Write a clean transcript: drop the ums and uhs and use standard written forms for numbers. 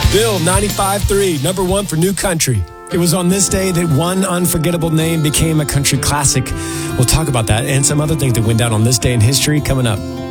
Bill, 95.3, number one for New Country. It was on this day that one unforgettable name became a country classic. We'll talk about that and some other things that went down on this day in history coming up.